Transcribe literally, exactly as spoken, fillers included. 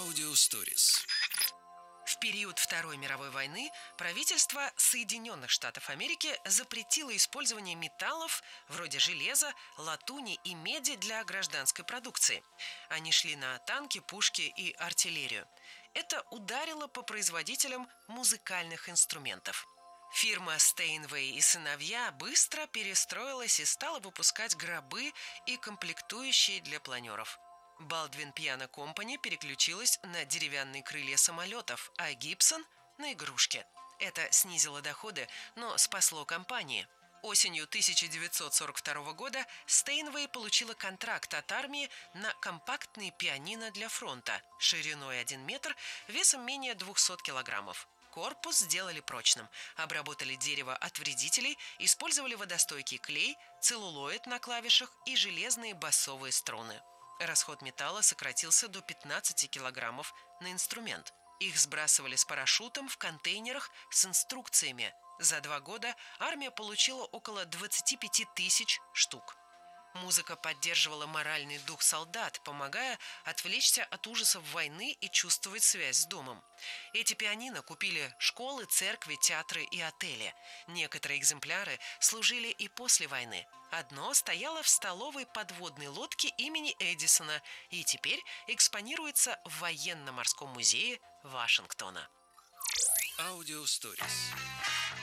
Аудиосторис. В период Второй мировой войны правительство Соединенных Штатов Америки запретило использование металлов вроде железа, латуни и меди для гражданской продукции. Они шли на танки, пушки и артиллерию. Это ударило по производителям музыкальных инструментов. Фирма Стейнвей и сыновья быстро перестроилась и стала выпускать гробы и комплектующие для планеров. Baldwin Piano Company переключилась на деревянные крылья самолетов, а Gibson – на игрушки. Это снизило доходы, но спасло компании. Осенью тысяча девятьсот сорок второго года Стейнвей получила контракт от армии на компактные пианино для фронта шириной один метр, весом менее двухсот килограммов. Корпус сделали прочным, обработали дерево от вредителей, использовали водостойкий клей, целлулоид на клавишах и железные басовые струны. Расход металла сократился до пятнадцати килограммов на инструмент. Их сбрасывали с парашютом в контейнерах с инструкциями. За два года армия получила около двадцати пяти тысяч штук. Музыка поддерживала моральный дух солдат, помогая отвлечься от ужасов войны и чувствовать связь с домом. Эти пианино купили школы, церкви, театры и отели. Некоторые экземпляры служили и после войны. Одно стояло в столовой подводной лодке имени Эдисона и теперь экспонируется в военно-морском музее Вашингтона. Аудиосторис.